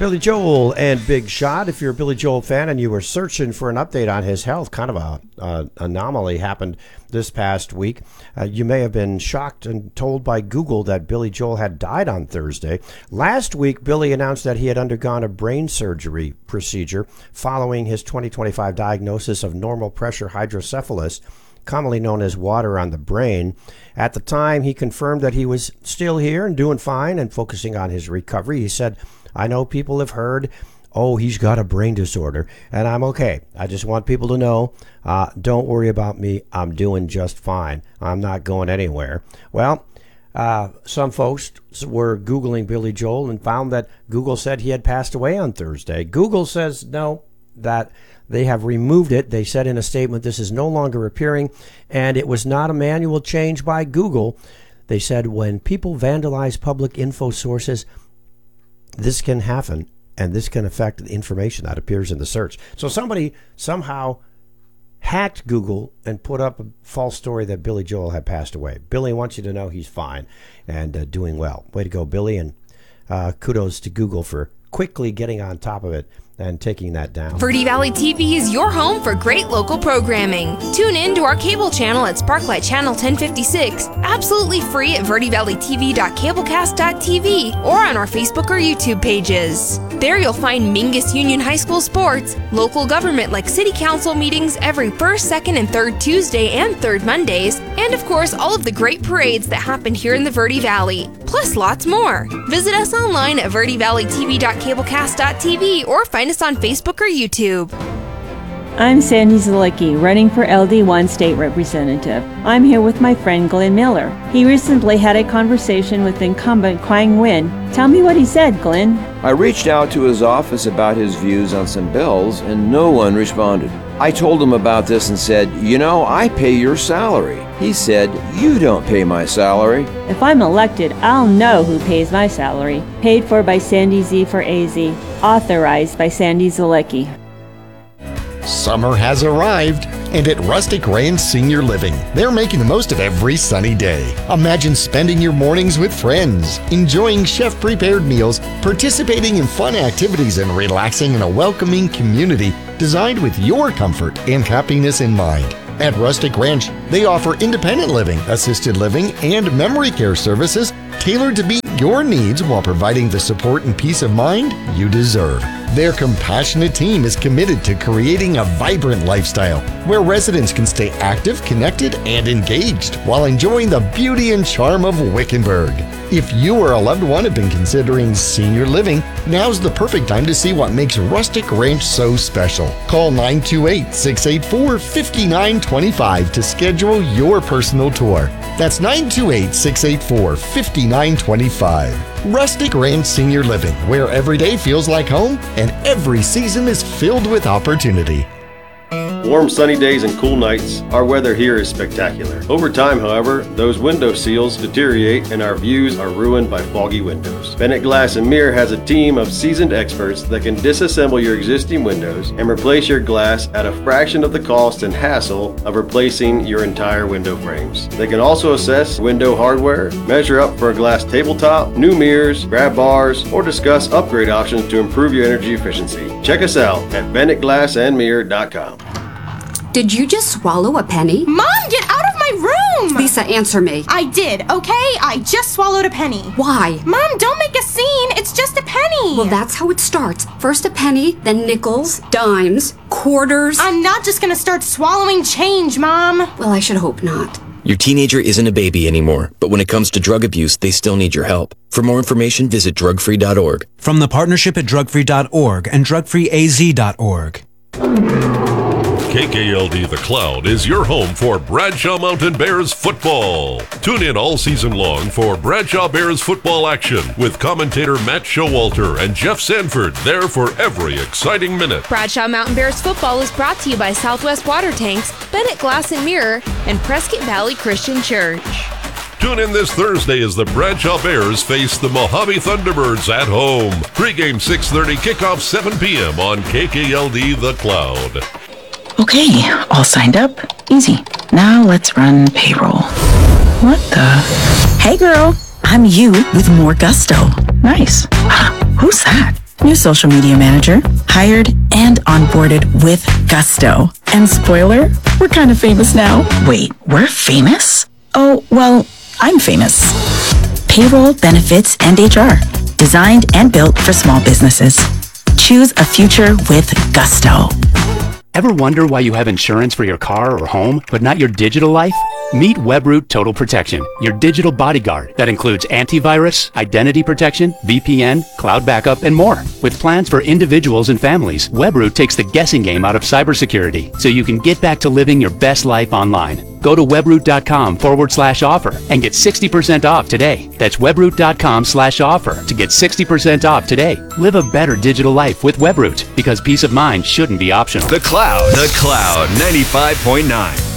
Billy Joel and Big Shot. If you're a Billy Joel fan and you were searching for an update on his health, kind of a anomaly happened this past week. You may have been shocked and told by Google that Billy Joel had died on Thursday. Last week, Billy announced that he had undergone a brain surgery procedure following his 2025 diagnosis of normal pressure hydrocephalus, commonly known as water on the brain. At the time, he confirmed that he was still here and doing fine and focusing on his recovery. He said, "I know people have heard, oh, he's got a brain disorder, and I'm okay. I just want people to know, don't worry about me. I'm doing just fine. I'm not going anywhere." Well, some folks were Googling Billy Joel and found that Google said he had passed away on Thursday. Google says no, that they have removed it. They said in a statement, this is no longer appearing, and it was not a manual change by Google. They said when people vandalize public info sources, this can happen, and this can affect the information that appears in the search. So somebody somehow hacked Google and put up a false story that Billy Joel had passed away. Billy wants you to know he's fine and doing well. Way to go, Billy, and kudos to Google for quickly getting on top of it and taking that down. Verde Valley TV is your home for great local programming. Tune in to our cable channel at Sparklight Channel 1056, absolutely free at verdevalleytv.cablecast.tv or on our Facebook or YouTube pages. There you'll find Mingus Union High School sports, local government like city council meetings every first, second, and third Tuesday and third Mondays, and of course all of the great parades that happen here in the Verde Valley, plus lots more. Visit us online at verdevalleytv.cablecast.tv or find us on Facebook or YouTube. I'm Sandy Zalicki, running for LD1 State Representative. I'm here with my friend Glenn Miller. He recently had a conversation with incumbent Quang Nguyen. Tell me what he said, Glenn. I reached out to his office about his views on some bills, and no one responded. I told him about this and said, I pay your salary. He said, you don't pay my salary. If I'm elected, I'll know who pays my salary. Paid for by Sandy Z for AZ. Authorized by Sandy Zalicki. Summer has arrived, and at Rustic Ranch Senior Living, they're making the most of every sunny day. Imagine spending your mornings with friends, enjoying chef-prepared meals, participating in fun activities, and relaxing in a welcoming community designed with your comfort and happiness in mind. At Rustic Ranch, they offer independent living, assisted living, and memory care services tailored to meet your needs while providing the support and peace of mind you deserve. Their compassionate team is committed to creating a vibrant lifestyle where residents can stay active, connected, and engaged while enjoying the beauty and charm of Wickenburg. If you or a loved one have been considering senior living, now's the perfect time to see what makes Rustic Ranch so special. Call 928-684-5925 to schedule your personal tour. That's 928-684-5925. Rustic Ranch Senior Living, where every day feels like home and every season is filled with opportunity. Warm sunny days and cool nights, our weather here is spectacular. Over time, however, those window seals deteriorate and our views are ruined by foggy windows. Bennett Glass and Mirror has a team of seasoned experts that can disassemble your existing windows and replace your glass at a fraction of the cost and hassle of replacing your entire window frames. They can also assess window hardware, measure up for a glass tabletop, new mirrors, grab bars, or discuss upgrade options to improve your energy efficiency. Check us out at BennettGlassandMirror.com. Did you just swallow a penny? Mom, get out of my room! Lisa, answer me. I did, okay? I just swallowed a penny. Why? Mom, don't make a scene. It's just a penny. Well, that's how it starts. First a penny, then nickels, dimes, quarters. I'm not just gonna start swallowing change, Mom. Well, I should hope not. Your teenager isn't a baby anymore, but when it comes to drug abuse, they still need your help. For more information, visit drugfree.org. From the partnership at drugfree.org and drugfreeaz.org. KKLD The Cloud is your home for Bradshaw Mountain Bears football. Tune in all season long for Bradshaw Bears football action with commentator Matt Showalter and Jeff Sanford there for every exciting minute. Bradshaw Mountain Bears football is brought to you by Southwest Water Tanks, Bennett Glass and Mirror, and Prescott Valley Christian Church. Tune in this Thursday as the Bradshaw Bears face the Mojave Thunderbirds at home. Pre-game 6:30, kickoff 7 p.m. on KKLD The Cloud. Okay, all signed up. Easy. Now let's run payroll. What the? Hey girl, I'm you with more gusto. Nice. Who's that? New social media manager, hired and onboarded with gusto. And spoiler, we're kind of famous now. Wait, we're famous? Oh, well, I'm famous. Payroll, benefits, and HR. Designed and built for small businesses. Choose a future with gusto. Ever wonder why you have insurance for your car or home, but not your digital life? Meet WebRoot Total Protection, your digital bodyguard that includes antivirus, identity protection, VPN, cloud backup, and more. With plans for individuals and families, WebRoot takes the guessing game out of cybersecurity so you can get back to living your best life online. Go to webroot.com/offer and get 60% off today. That's webroot.com/offer to get 60% off today. Live a better digital life with WebRoot because peace of mind shouldn't be optional. The Cloud 95.9.